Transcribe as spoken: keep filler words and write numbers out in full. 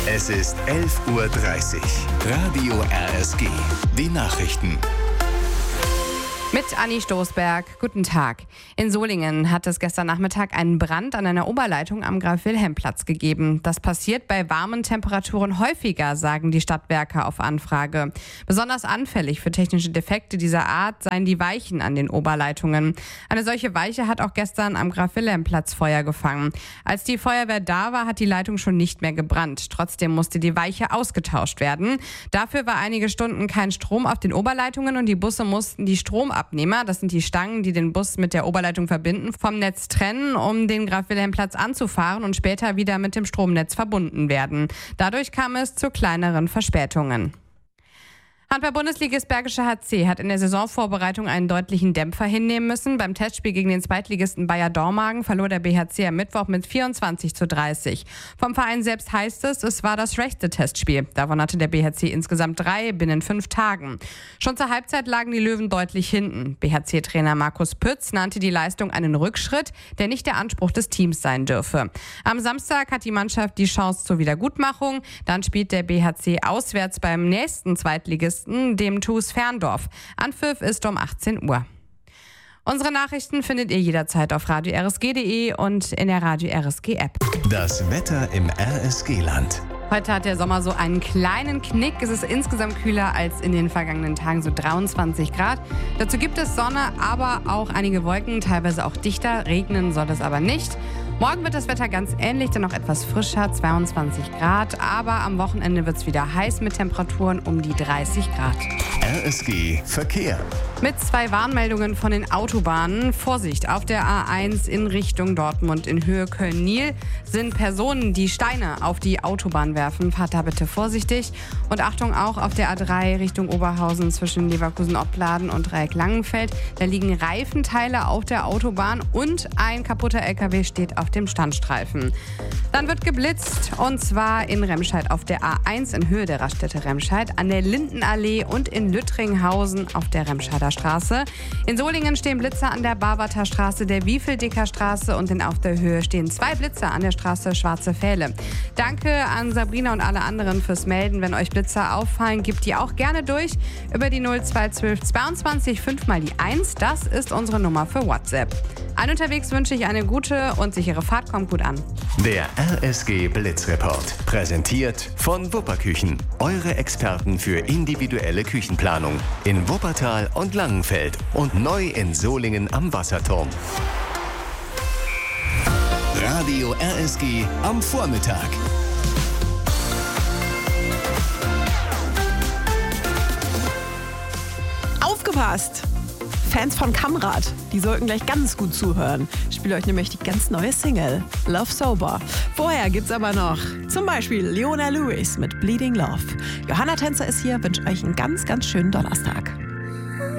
Es ist elf Uhr dreißig. Radio R S G. Die Nachrichten. Mit Anni Stoßberg. Guten Tag. In Solingen hat es gestern Nachmittag einen Brand an einer Oberleitung am Graf-Wilhelm-Platz gegeben. Das passiert bei warmen Temperaturen häufiger, sagen die Stadtwerke auf Anfrage. Besonders anfällig für technische Defekte dieser Art seien die Weichen an den Oberleitungen. Eine solche Weiche hat auch gestern am Graf-Wilhelm-Platz Feuer gefangen. Als die Feuerwehr da war, hat die Leitung schon nicht mehr gebrannt. Trotzdem musste die Weiche ausgetauscht werden. Dafür war einige Stunden kein Strom auf den Oberleitungen und die Busse mussten die Stromabnehmer, das sind die Stangen, die den Bus mit der Oberleitung verbinden, vom Netz trennen, um den Graf-Wilhelm-Platz anzufahren und später wieder mit dem Stromnetz verbunden werden. Dadurch kam es zu kleineren Verspätungen. Handball-Bundesligist Bergische H C hat in der Saisonvorbereitung einen deutlichen Dämpfer hinnehmen müssen. Beim Testspiel gegen den Zweitligisten Bayer Dormagen verlor der B H C am Mittwoch mit vierundzwanzig zu dreißig. Vom Verein selbst heißt es, es war das schwächste Testspiel. Davon hatte der B H C insgesamt drei binnen fünf Tagen. Schon zur Halbzeit lagen die Löwen deutlich hinten. B H C-Trainer Markus Pütz nannte die Leistung einen Rückschritt, der nicht der Anspruch des Teams sein dürfe. Am Samstag hat die Mannschaft die Chance zur Wiedergutmachung. Dann spielt der B H C auswärts beim nächsten Zweitligisten, dem T U S Ferndorf. Anpfiff ist um achtzehn Uhr. Unsere Nachrichten findet ihr jederzeit auf radio r s g punkt d e und in der Radio R S G App. Das Wetter im R S G-Land. Heute hat der Sommer so einen kleinen Knick. Es ist insgesamt kühler als in den vergangenen Tagen, so dreiundzwanzig Grad. Dazu gibt es Sonne, aber auch einige Wolken, teilweise auch dichter. Regnen soll es aber nicht. Morgen wird das Wetter ganz ähnlich, dann noch etwas frischer, zweiundzwanzig Grad. Aber am Wochenende wird es wieder heiß mit Temperaturen um die dreißig Grad. R S G Verkehr. Mit zwei Warnmeldungen von den Autobahnen. Vorsicht, auf der A eins in Richtung Dortmund in Höhe Köln-Niel sind Personen, die Steine auf die Autobahn werfen. Fahrt da bitte vorsichtig. Und Achtung, auch auf der A drei Richtung Oberhausen zwischen Leverkusen-Opladen und Dreieck-Langenfeld. Da liegen Reifenteile auf der Autobahn und ein kaputter L K W steht auf dem Standstreifen. Dann wird geblitzt, und zwar in Remscheid auf der A eins in Höhe der Raststätte Remscheid, an der Lindenallee und in Lüttringhausen auf der Remscheider Straße. In Solingen stehen Blitzer an der Barwarter Straße, der Wiefeldicker Straße, und in Auf der Höhe stehen zwei Blitzer an der Straße Schwarze Pfähle. Danke an Sabrina und alle anderen fürs Melden. Wenn euch Blitzer auffallen, gebt die auch gerne durch über die null zwei zwölf zweiundzwanzig fünf mal die eins. Das ist unsere Nummer für WhatsApp. Allen unterwegs wünsche ich eine gute und sichere Fahrt. Kommt gut an. Der R S G Blitzreport. Präsentiert von Wupperküchen. Eure Experten für individuelle Küchenplanung. In Wuppertal und Langenfeld. Und neu in Solingen am Wasserturm. Radio R S G am Vormittag. Aufgepasst! Fans von Kamrad, die sollten gleich ganz gut zuhören. Ich spiele euch nämlich die ganz neue Single, Love Sober. Vorher gibt's aber noch zum Beispiel Leona Lewis mit Bleeding Love. Johanna Tänzer ist hier, wünsche euch einen ganz, ganz schönen Donnerstag.